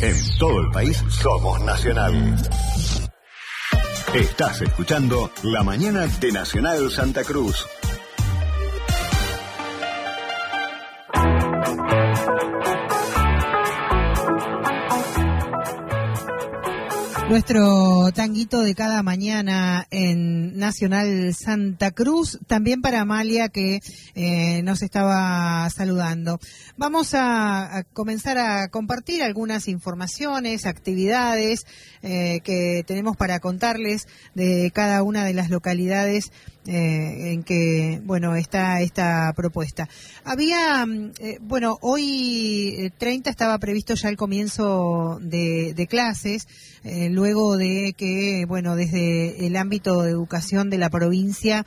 En todo el país somos Nacional. Estás escuchando La Mañana de Nacional Santa Cruz. Nuestro tanguito de cada mañana en Nacional Santa Cruz, también para Amalia que nos estaba saludando. Vamos a comenzar a compartir algunas informaciones, actividades que tenemos para contarles de cada una de las localidades en que, bueno, está esta propuesta. Había, hoy 30 estaba previsto ya el comienzo de clases, luego de que, bueno, desde el ámbito de educación de la provincia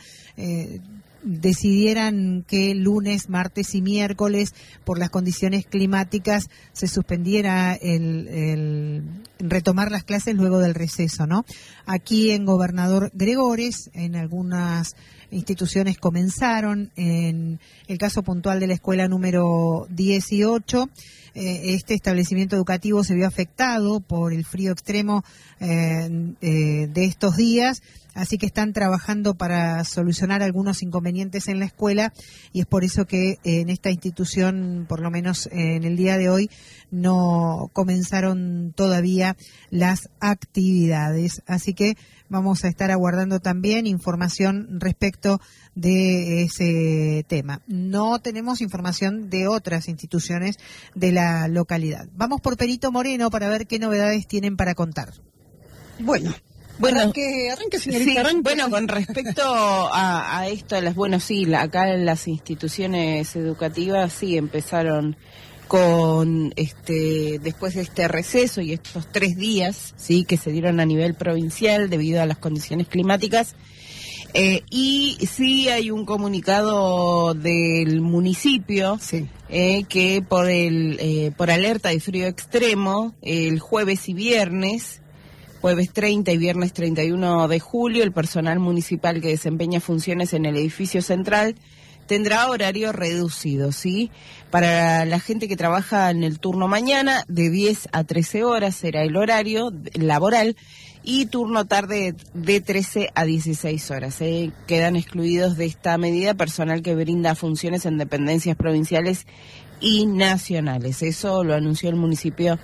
decidieran que lunes, martes y miércoles, por las condiciones climáticas, se suspendiera el retomar las clases luego del receso, ¿no? Aquí en Gobernador Gregores, en algunas instituciones comenzaron, en el caso puntual de la escuela número 18, este establecimiento educativo se vio afectado por el frío extremo de estos días, así que están trabajando para solucionar algunos inconvenientes en la escuela y es por eso que en esta institución, por lo menos en el día de hoy, no comenzaron todavía las actividades. Así que vamos a estar aguardando también información respecto de ese tema. No tenemos información de otras instituciones de la localidad. Vamos por Perito Moreno para ver qué novedades tienen para contar. Bueno, arranque, señorita. Sí, arranque. Bueno, con respecto a esto, acá en las instituciones educativas sí empezaron con después de este receso y estos 3 días, sí, que se dieron a nivel provincial debido a las condiciones climáticas. Y sí hay un comunicado del municipio, sí, que por alerta de frío extremo, el jueves y viernes 30 y viernes 31 de julio, el personal municipal que desempeña funciones en el edificio central tendrá horario reducido, ¿sí? Para la gente que trabaja en el turno mañana, de 10 a 13 horas será el horario laboral, y turno tarde de 13 a 16 horas. Quedan excluidos de esta medida personal que brinda funciones en dependencias provinciales y nacionales. Eso lo anunció el municipio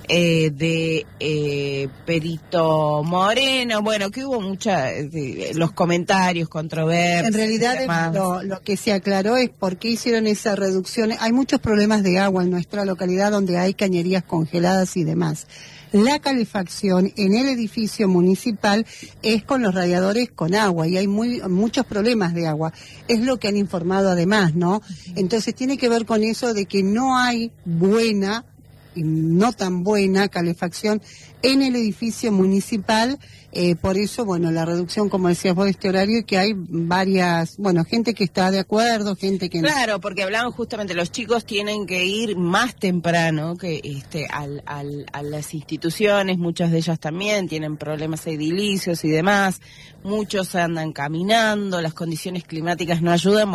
de Perito Moreno. Bueno, que hubo los comentarios, controversias. En realidad lo que se aclaró es por qué hicieron esa reducción. Hay muchos problemas de agua en nuestra localidad donde hay cañerías congeladas y demás. La calefacción en el edificio municipal es con los radiadores con agua y hay muchos problemas de agua. Es lo que han informado además, ¿no? Entonces tiene que ver con eso de que no hay buena y no tan buena calefacción en el edificio municipal, por eso, bueno, la reducción, como decías vos, de este horario, y que hay varias, gente que está de acuerdo, gente que no. Claro, porque hablaban justamente, los chicos tienen que ir más temprano que a las instituciones, muchas de ellas también tienen problemas edilicios y demás, muchos andan caminando, las condiciones climáticas no ayudan,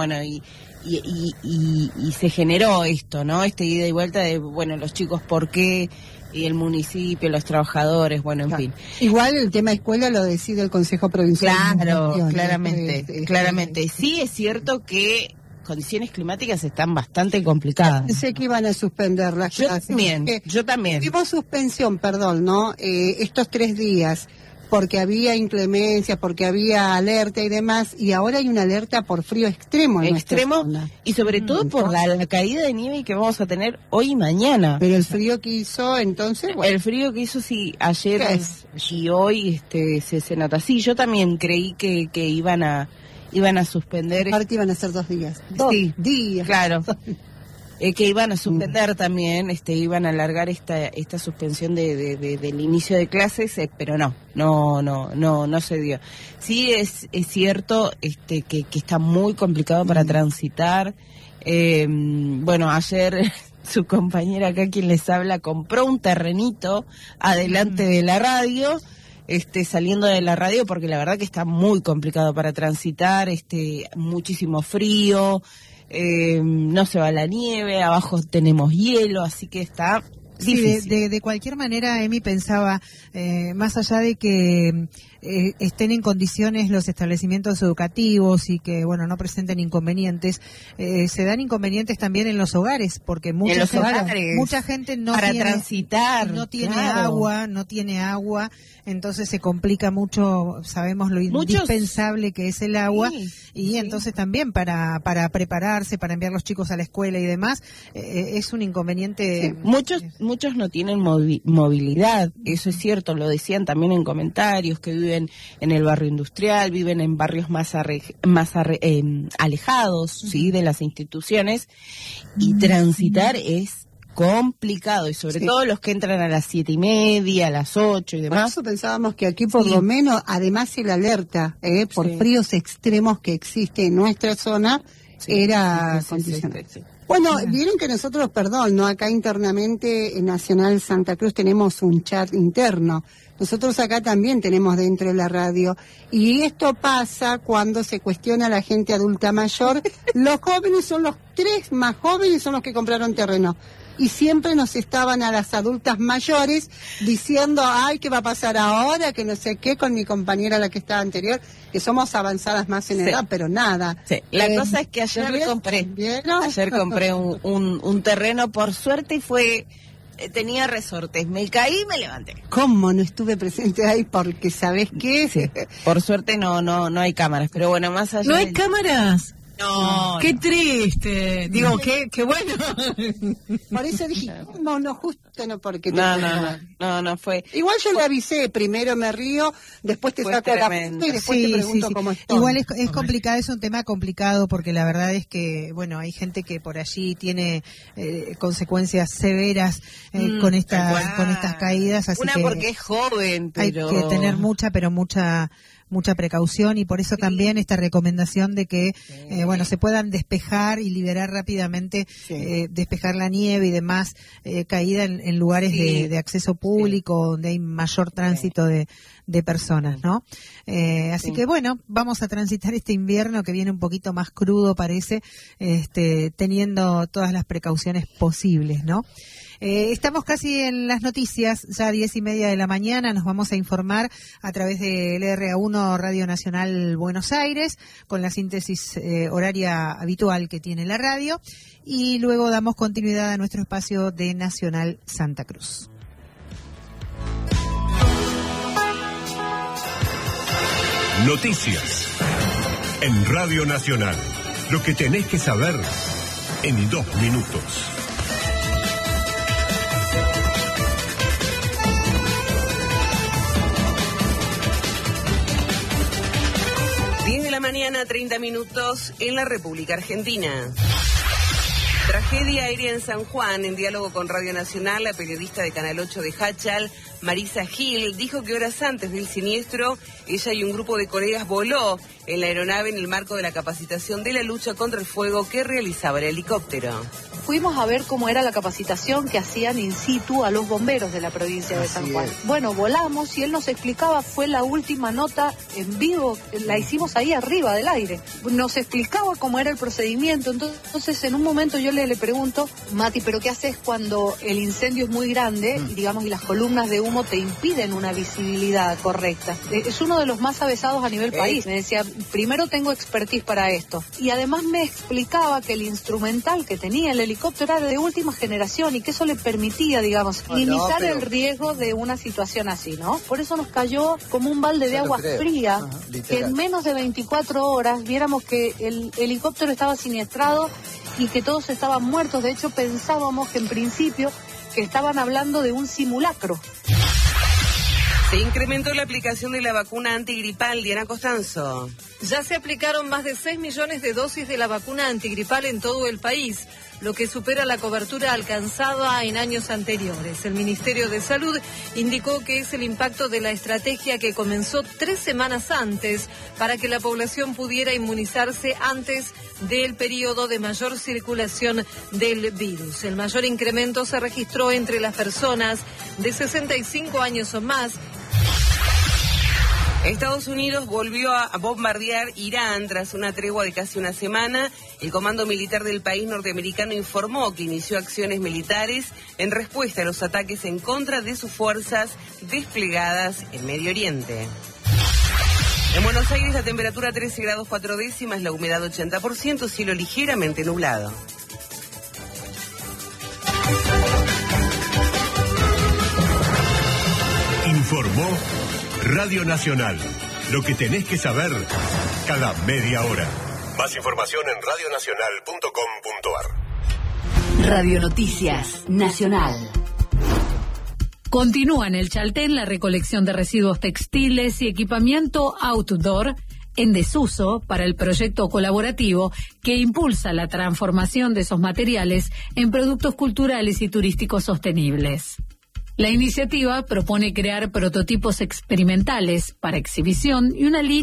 y se generó esto, ¿no? Ida y vuelta de, los chicos, ¿por qué? Y el municipio, los trabajadores, en fin. Igual el tema escuela lo decide el Consejo Provincial. Claro, claramente. Sí es cierto que condiciones climáticas están bastante complicadas. Pensé que iban a suspender las clases. Yo también. Tuvimos suspensión, ¿no? Estos 3 días. Porque había inclemencia, porque había alerta y demás, y ahora hay una alerta por frío extremo. Y sobre todo por la caída de nieve que vamos a tener hoy y mañana. Pero el frío que hizo, entonces... El frío que hizo, sí, ayer y hoy se nota. Sí, yo también creí que iban a suspender. Aparte iban a ser 2 días. 2 días. Claro. Que iban a suspender también, iban a alargar esta suspensión del inicio de clases, pero no se dio. Sí es cierto que está muy complicado para transitar. Ayer su compañera acá, quien les habla, compró un terrenito adelante de la radio, saliendo de la radio, porque la verdad que está muy complicado para transitar, muchísimo frío. No se va la nieve, abajo tenemos hielo, así que está difícil. De cualquier manera, Emi, pensaba, más allá de que estén en condiciones los establecimientos educativos y que, bueno, no presenten inconvenientes, se dan inconvenientes también en los hogares, porque mucha gente no para tiene, transitar, no tiene agua, entonces se complica mucho, sabemos lo indispensable que es el agua, y entonces también para prepararse, para enviar los chicos a la escuela y demás, es un inconveniente. Muchos no tienen movilidad, eso es cierto, lo decían también en comentarios, que viven en el barrio industrial, viven en barrios más alejados, ¿sí?, de las instituciones, y transitar es complicado, y sobre todo los que entran a las 7:30, a las 8 y demás. Por eso pensábamos que aquí por lo menos, además el alerta por fríos extremos que existe en nuestra zona, era condicional. Bueno, vieron que nosotros, acá internamente en Nacional Santa Cruz tenemos un chat interno. Nosotros acá también tenemos dentro de la radio. Y esto pasa cuando se cuestiona a la gente adulta mayor. Los jóvenes son los 3 más jóvenes, son los que compraron terreno. Y siempre nos estaban a las adultas mayores diciendo, ay, ¿qué va a pasar ahora? Que no sé qué, con mi compañera, la que estaba anterior, que somos avanzadas más en edad, pero nada. Sí. La cosa es que ayer compré un terreno, por suerte, y tenía resortes. Me caí y me levanté. ¿Cómo no estuve presente ahí? Porque ¿sabés qué? Sí. Por suerte no hay cámaras, pero bueno, más allá. ¿No hay cámaras? No. Qué triste. Digo, qué bueno. Por eso dije, no, justo no, porque... No fue... Igual yo le avisé, primero me río, después te saco la foto y después te pregunto cómo estoy. Igual es complicado, es un tema complicado, porque la verdad es que, bueno, hay gente que por allí tiene consecuencias severas con estas caídas, así Una que porque es joven, pero... hay que tener mucha precaución, y por eso también esta recomendación de que se puedan despejar y liberar rápidamente, despejar la nieve y demás caída en lugares de acceso público, donde hay mayor tránsito de personas, ¿no? Así que bueno, vamos a transitar este invierno que viene un poquito más crudo, parece, teniendo todas las precauciones posibles, ¿no? Estamos casi en las noticias, ya 10:30 de la mañana, nos vamos a informar a través de LRA1 Radio Nacional Buenos Aires, con la síntesis horaria habitual que tiene la radio, y luego damos continuidad a nuestro espacio de Nacional Santa Cruz. Noticias en Radio Nacional. Lo que tenés que saber en 2 minutos. 10 de la mañana, 30 minutos en la República Argentina. Tragedia aérea en San Juan. En diálogo con Radio Nacional, la periodista de Canal 8 de Hachal, Marisa Gil, dijo que horas antes del siniestro, ella y un grupo de colegas voló en la aeronave en el marco de la capacitación de la lucha contra el fuego que realizaba el helicóptero. Fuimos a ver cómo era la capacitación que hacían in situ a los bomberos de la provincia de San Juan. Bueno, volamos y él nos explicaba, fue la última nota en vivo, la hicimos ahí arriba del aire. Nos explicaba cómo era el procedimiento. Entonces en un momento yo le pregunto, Mati, ¿pero qué haces cuando el incendio es muy grande y las columnas de humo te impiden una visibilidad correcta? Es uno de los más avesados a nivel país. Me decía, primero tengo expertise para esto. Y además me explicaba que el instrumental que tenía el helicóptero era de última generación y que eso le permitía, minimizar el riesgo de una situación así, ¿no? Por eso nos cayó como un balde de agua fría, que en menos de 24 horas viéramos que el helicóptero estaba siniestrado y que todos estaban muertos. De hecho, pensábamos que en principio que estaban hablando de un simulacro. Se incrementó la aplicación de la vacuna antigripal. Diana Costanzo. Ya se aplicaron más de 6 millones de dosis de la vacuna antigripal en todo el país, lo que supera la cobertura alcanzada en años anteriores. El Ministerio de Salud indicó que es el impacto de la estrategia que comenzó 3 semanas antes para que la población pudiera inmunizarse antes del periodo de mayor circulación del virus. El mayor incremento se registró entre las personas de 65 años o más. Estados Unidos volvió a bombardear Irán tras una tregua de casi una semana. El comando militar del país norteamericano informó que inició acciones militares en respuesta a los ataques en contra de sus fuerzas desplegadas en Medio Oriente. En Buenos Aires la temperatura 13 grados 4 décimas, la humedad 80%, cielo ligeramente nublado. Informó Radio Nacional. Lo que tenés que saber cada media hora. Más información en radionacional.com.ar. Radio Noticias Nacional. Continúa en el Chaltén la recolección de residuos textiles y equipamiento outdoor en desuso para el proyecto colaborativo que impulsa la transformación de esos materiales en productos culturales y turísticos sostenibles. La iniciativa propone crear prototipos experimentales para exhibición y una línea